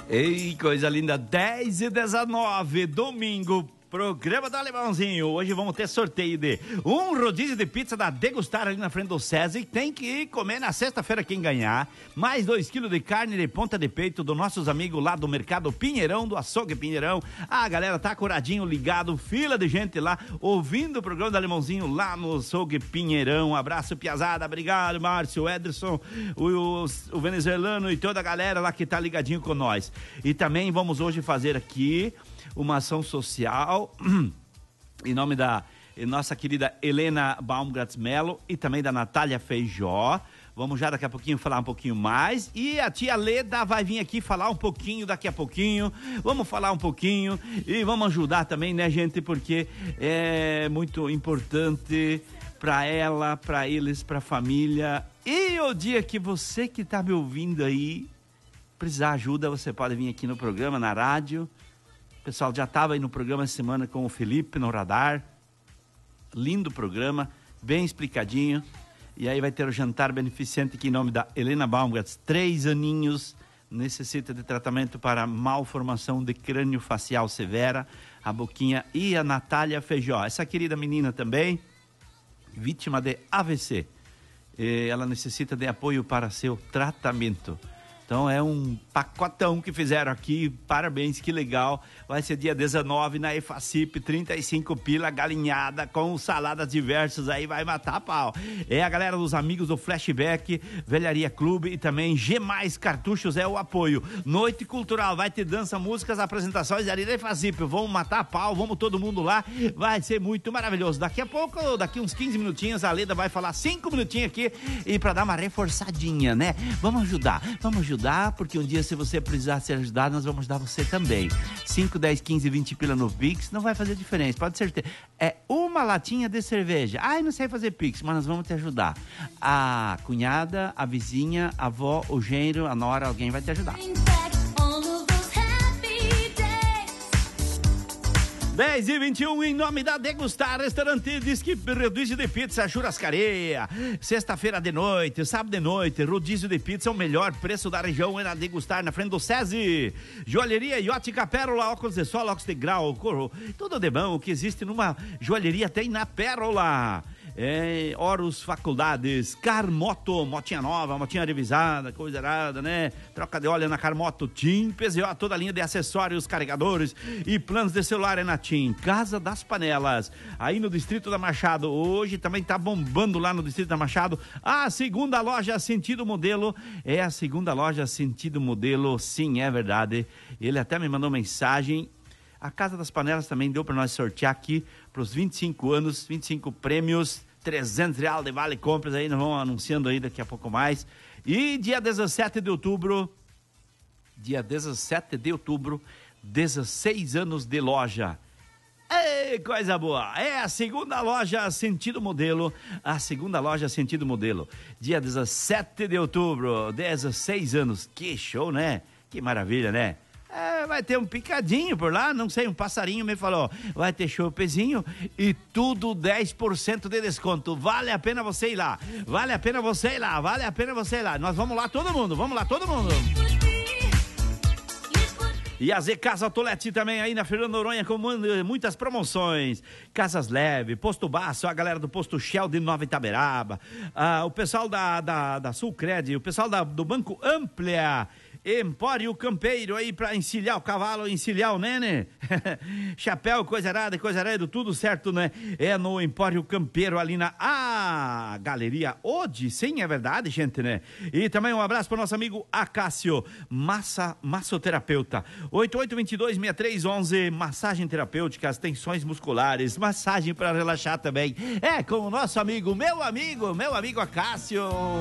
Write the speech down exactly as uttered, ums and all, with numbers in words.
Ei, coisa linda, dez e dezenove, domingo, programa do Alemãozinho. Hoje vamos ter sorteio de um rodízio de pizza da Degustar ali na frente do César. E tem que comer na sexta-feira quem ganhar. Mais dois quilos de carne de ponta de peito dos nossos amigos lá do Mercado Pinheirão, do Açougue Pinheirão. A galera tá curadinho, ligado, fila de gente lá, ouvindo o programa do Alemãozinho lá no Açougue Pinheirão. Um abraço, piazada, obrigado, Márcio, Ederson, o, o, o venezuelano e toda a galera lá que tá ligadinho com nós. E também vamos hoje fazer aqui uma ação social em nome da nossa querida Helena Baumgartz Melo e também da Natália Feijó. Vamos já daqui a pouquinho falar um pouquinho mais. E a tia Leda vai vir aqui falar um pouquinho daqui a pouquinho. Vamos falar um pouquinho e vamos ajudar também, né, gente? Porque é muito importante para ela, para eles, para a família. E o dia que você que está me ouvindo aí precisar ajuda, você pode vir aqui no programa, na rádio. O pessoal já estava aí no programa essa semana com o Felipe no Radar. Lindo programa, bem explicadinho. E aí vai ter o jantar beneficente aqui em nome da Helena Baumgartz. Três aninhos, necessita de tratamento para malformação de crânio facial severa, a Boquinha. E a Natália Feijó, essa querida menina também, vítima de A V C. E ela necessita de apoio para seu tratamento. Então é um pacotão que fizeram aqui, parabéns, que legal. Vai ser dia dezenove na EFACIP, trinta e cinco pila, galinhada com saladas diversas, aí vai matar a pau. É a galera dos amigos do Flashback, Velharia Clube e também G Mais Cartuchos é o apoio. Noite cultural, vai ter dança, músicas, apresentações ali da EFACIP. Vamos matar a pau, vamos todo mundo lá, vai ser muito maravilhoso. Daqui a pouco, daqui uns quinze minutinhos, a Leda vai falar cinco minutinhos aqui e para dar uma reforçadinha, né? Vamos ajudar, vamos ajudar. Porque um dia se você precisar ser ajudado, nós vamos ajudar você também. cinco, dez, quinze, vinte pila no Pix, não vai fazer diferença, pode ser. É uma latinha de cerveja. Ai, não sei fazer Pix, mas nós vamos te ajudar. A cunhada, a vizinha, a avó, o genro, a nora, alguém vai te ajudar. dez e vinte e um, em nome da Degustar, restaurante Disque Rodízio de Pizza, Churrascaria. Sexta-feira de noite, sábado de noite, rodízio de pizza, o melhor preço da região é na Degustar, na frente do SESI. Joalheria e ótica Pérola, óculos de sol, óculos de grau, coro, tudo de bom, o que existe numa joalheria tem na Pérola. É, Horus Faculdades, Carmoto, motinha nova, motinha revisada, coisa errada, né? Troca de óleo na Carmoto, TIM, P Z O, toda a linha de acessórios, carregadores e planos de celular é na TIM. Casa das Panelas, aí no Distrito da Machado, hoje também tá bombando lá no Distrito da Machado, a segunda loja Sentido Modelo, é a segunda loja Sentido Modelo, sim, é verdade. Ele até me mandou mensagem. A Casa das Panelas também deu para nós sortear aqui para os vinte e cinco anos, vinte e cinco prêmios, trezentos reais de vale compras aí, nós vamos anunciando aí daqui a pouco mais. E dia dezessete de outubro, dia dezessete de outubro, dezesseis anos de loja. Ei, coisa boa! É a segunda loja Sentido Modelo, a segunda loja Sentido Modelo. Dia dezessete de outubro, dezesseis anos. Que show, né? Que maravilha, né? É, vai ter um picadinho por lá, não sei, um passarinho me falou, vai ter chopezinho e tudo dez por cento de desconto, vale a pena você ir lá, vale a pena você ir lá, vale a pena você ir lá, nós vamos lá todo mundo, vamos lá todo mundo. E a Z Casa Autolete também aí na Fernando Noronha com muitas promoções. Casas Leve, Posto Baço, a galera do Posto Shell de Nova Itaberaba, ah, o pessoal da, da, da Sulcred, o pessoal da, do Banco Amplia, Empório Campeiro aí pra encilhar o cavalo, encilhar o nene. Chapéu, coisa arada, coisa arada, tudo certo, né? É no Empório Campeiro ali na ah, Galeria Ode, sim, é verdade, gente, né? E também um abraço para nosso amigo Acácio, massa, massoterapeuta. oito oito dois dois, seis três um um, massagem terapêutica, as tensões musculares, massagem para relaxar também. É com o nosso amigo, meu amigo, meu amigo Acácio.